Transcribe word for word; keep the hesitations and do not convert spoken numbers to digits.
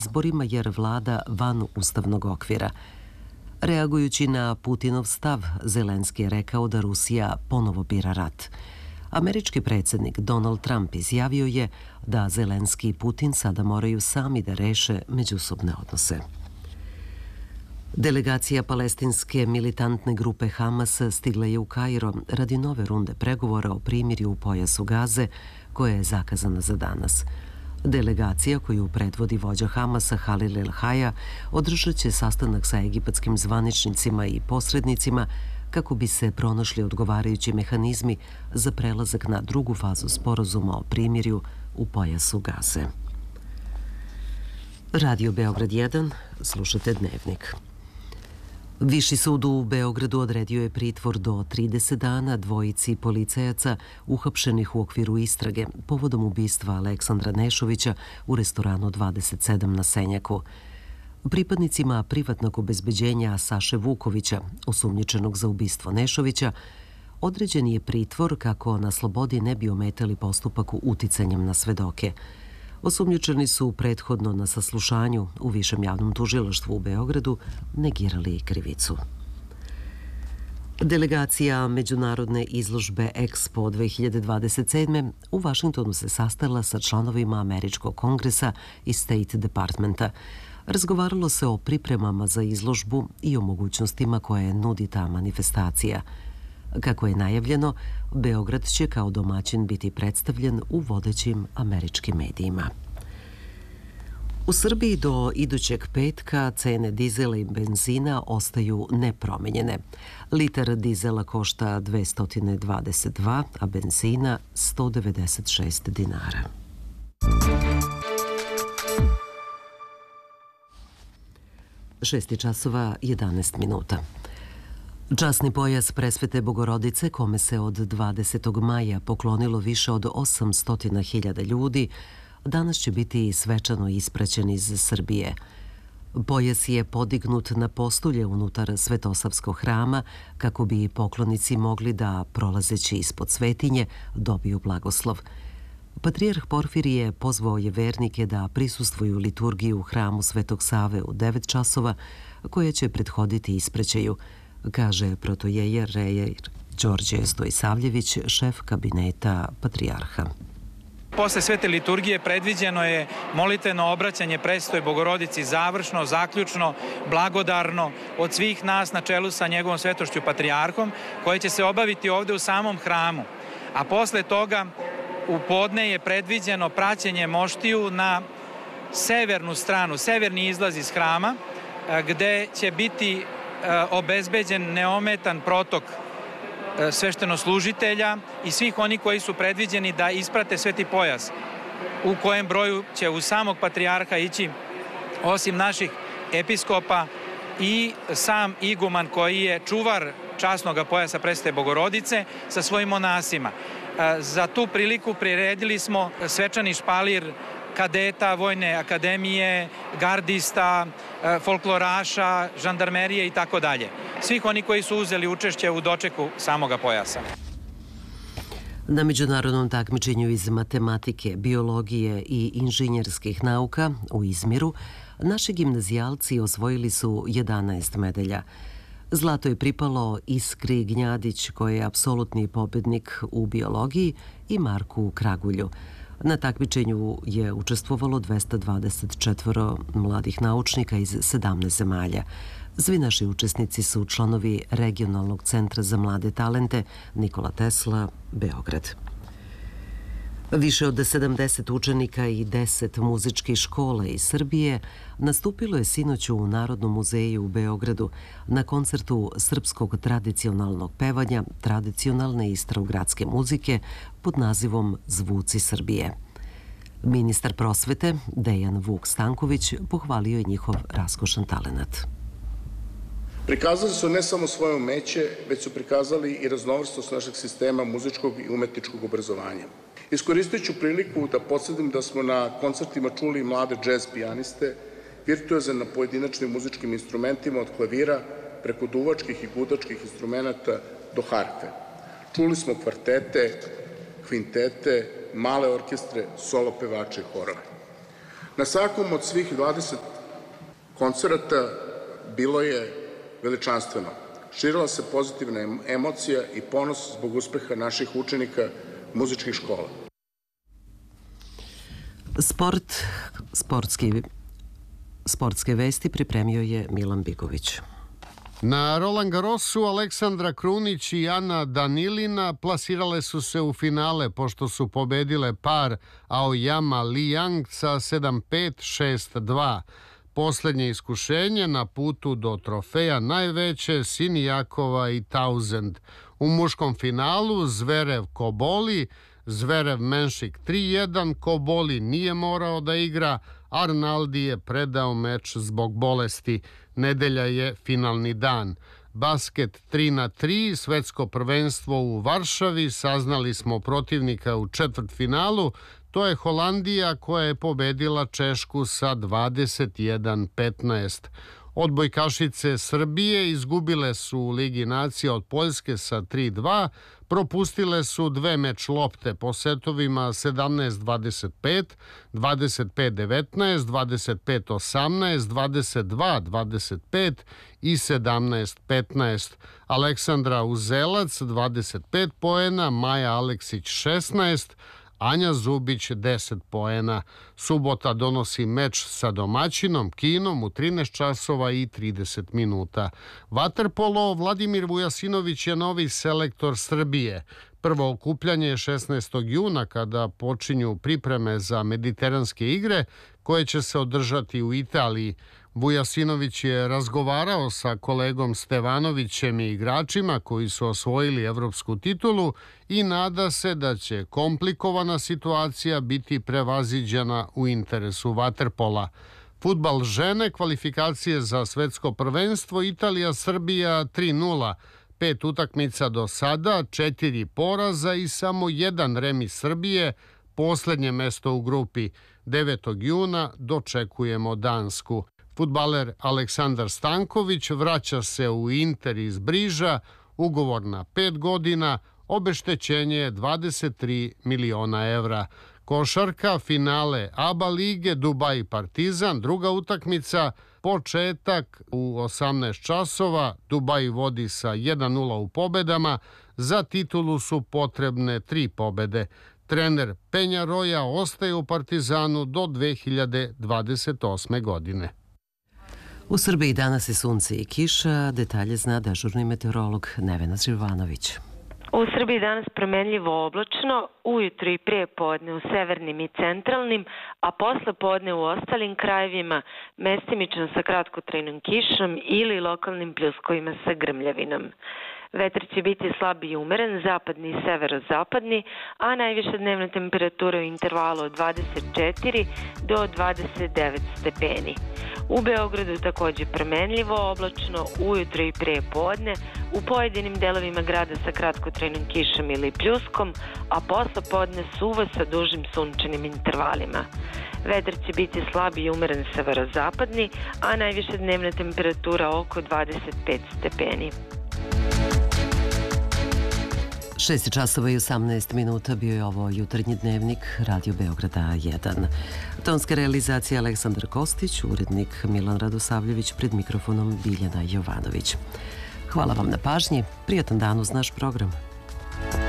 izborima jer vlada van ustavnog okvira. Reagujući na Putinov stav, Zelenski je rekao da Rusija ponovo bira rat. Američki predsjednik Donald Trump izjavio je da Zelenski i Putin sada moraju sami da reše međusobne odnose. Delegacija palestinske militantne grupe Hamas stigla je u Kairo radi nove runde pregovora o primirju u pojasu Gaze, koja je zakazana za danas. Delegacija koju predvodi vođa Hamasa Halil El-Haja održat će sastanak sa egipatskim zvaničnicima i posrednicima kako bi se pronašli odgovarajući mehanizmi za prelazak na drugu fazu sporazuma o primirju u pojasu Gaze. Radio Beograd jedan, slušate Dnevnik. Viši sud u Beogradu odredio je pritvor do trideset dana dvojici policajaca uhapšenih u okviru istrage povodom ubistva Aleksandra Nešovića u restoranu dvadeset sedam na Senjaku. Pripadnicima privatnog obezbeđenja Saše Vukovića, osumnjičenog za ubistvo Nešovića, određen je pritvor kako na slobodi ne bi ometali postupak uticanjem na svedoke. Osumnjičeni su prethodno na saslušanju u Višem javnom tužilaštvu u Beogradu negirali krivicu. Delegacija međunarodne izložbe Expo dve hiljade dvadeset sedme u Vašingtonu se sastala sa članovima Američkog kongresa i State Departmenta. Razgovaralo se o pripremama za izložbu i o mogućnostima koje nudi ta manifestacija. Kako je najavljeno, Beograd će kao domaćin biti predstavljen u vodećim američkim medijima. U Srbiji do idućeg petka cene dizela i benzina ostaju nepromenjene. Litar dizela košta dvesta dvadeset dva, a benzina sto devedeset šest dinara. Šest časova jedanaest minuta. Časni pojas Presvete Bogorodice, kome se od dvadesetog maja poklonilo više od osamsto hiljada ljudi, danas će biti svečano ispraćen iz Srbije. Pojas je podignut na postulje unutar Svetosavskog hrama kako bi poklonici mogli da, prolazeći ispod svetinje, dobiju blagoslov. Patrijarh Porfirije pozvao je vernike da prisustvuju liturgiji u hramu Svetog Save u devet časova, koja će prethoditi ispraćaju, kaže protojejer rejer Đorđe Stojsavljević, šef kabineta patrijarha. Posle svete liturgije predviđeno je molitveno obraćanje Presvetoj Bogorodici završno, zaključno, blagodarno od svih nas na čelu sa njegovom svetošću patrijarhom, koje će se obaviti ovde u samom hramu. A posle toga u podne je predviđeno praćenje moštiju na severnu stranu, severni izlaz iz hrama, gde će biti obezbeđen neometan protok sveštenoslužitelja i svih oni koji su predviđeni da isprate sveti pojas, u kojem broju će uz samog patrijarha ići, osim naših episkopa, i sam iguman koji je čuvar časnog pojasa Presvete Bogorodice sa svojim monasima. Za tu priliku priredili smo svečani špalir kadeta, Vojne akademije, gardista, folkloraša, žandarmerije i tako dalje. Svih oni koji su uzeli učešće u dočeku samoga pojasa. Na međunarodnom takmičenju iz matematike, biologije i inženjerskih nauka u Izmiru naši gimnazijalci osvojili su jedanaest medalja. Zlato je pripalo Iskri Gnjadić, koji je apsolutni pobednik u biologiji, i Marku Kragulju. Na takmičenju je učestvovalo dvesta dvadeset četiri mladih naučnika iz sedamnaest zemalja. Svi naši učesnici su članovi Regionalnog centra za mlade talente Nikola Tesla, Beograd. Više od sedamdeset učenika i deset muzičkih škola iz Srbije nastupilo je sinoć u Narodnom muzeju u Beogradu na koncertu srpskog tradicionalnog pevanja, tradicionalne i starogradske muzike pod nazivom Zvuci Srbije. Ministar prosvete Dejan Vuk Stanković pohvalio je njihov raskošan talenat. Prikazali su ne samo svoje umeće, već su prikazali i raznovrsnost našeg sistema muzičkog i umetničkog obrazovanja. Iskoristit ću priliku da podsjetim da smo na koncertima čuli mlade džez pijaniste, virtuoze na pojedinačnim muzičkim instrumentima od klavira preko duvačkih i gudačkih instrumenta do harfe. Čuli smo kvartete, kvintete, male orkestre, solo pevače i horove. Na svakom od svih dvadeset koncerata bilo je veličanstveno. Širila se pozitivna emocija i ponos zbog uspeha naših učenika muzičkih škola. Sport, sportski, sportske vesti pripremio je Milan Bigović. Na Roland Garrosu Aleksandra Krunić i Ana Danilina plasirale su se u finale pošto su pobedile par Aoyama Liang sa sedam pet šest dva. Poslednje iskušenje na putu do trofeja najveće Sinijakova i Tauzend. U muškom finalu Zverev Koboli, Zverev Menšik tri jedan, Koboli nije morao da igra, Arnaldi je predao meč zbog bolesti. Nedelja je finalni dan. Basket tri na tri, svetsko prvenstvo u Varšavi, saznali smo protivnika u četvrtfinalu. To je Holandija koja je pobedila Češku sa dvadeset jedan petnaest. Odbojkašice Srbije izgubile su u Ligi nacija od Poljske sa tri dva, propustile su dve meč lopte po setovima sedamnaest dvadeset pet, dvadeset pet devetnaest, dvadeset pet osamnaest, dvadeset dva dvadeset pet i sedamnaest petnaest. Aleksandra Uzelac dvadeset pet poena, Maja Aleksić šesnaest, Anja Zubić deset poena. Subota donosi meč sa domaćinom Kinom u trinaest časova i trideset minuta. Vaterpolo, Vladimir Vujasinović je novi selektor Srbije. Prvo okupljanje je šesnaestog juna kada počinju pripreme za mediteranske igre koje će se održati u Italiji. Vujasinović je razgovarao sa kolegom Stevanovićem i igračima koji su osvojili evropsku titulu i nada se da će komplikovana situacija biti prevaziđena u interesu vaterpola. Fudbal žene, kvalifikacije za svetsko prvenstvo Italija-Srbija tri nula. Pet utakmica do sada, četiri poraza i samo jedan remis Srbije, poslednje mesto u grupi. devetog juna dočekujemo Dansku. Fudbaler Aleksandar Stanković vraća se u Inter iz Briža, ugovor na pet godina, obeštećenje je dvadeset tri miliona evra. Košarka, finale A B A lige, Dubai Partizan, druga utakmica, početak u osamnaest časova, Dubai vodi sa jedan nula u pobedama, za titulu su potrebne tri pobede. Trener Penjaroja ostaje u Partizanu do dve hiljade dvadeset osme. godine. U Srbiji danas je sunce i kiša, detalje zna dežurni meteorolog Nevena Živanović. U Srbiji danas promenljivo oblačno, ujutro i prije podne u severnim i centralnim, a posle podne u ostalim krajevima, mestimično sa kratkotrajnom kišom ili lokalnim pljuskovima sa grmljavinom. Vetar će biti slab i umeren, zapadni i severozapadni, a najviša dnevna temperatura u intervalu od dvadeset četiri do dvadeset devet stepeni. U Beogradu takođe promenljivo oblačno, ujutro i pre podne, u pojedinim delovima grada sa kratkotrajnom kišom ili pljuskom, a posle podne suvo sa dužim sunčanim intervalima. Vetar će biti slab i umeren severozapadni, a najviša dnevna temperatura oko dvadeset pet stepeni. šest časova i osamnaest minuta bio je ovo jutarnji dnevnik Radio Beograda jedan. Tonska realizacija Aleksandar Kostić, urednik Milan Radosavljević, pred mikrofonom Biljana Jovanović. Hvala vam na pažnji, prijatan dan uz naš program.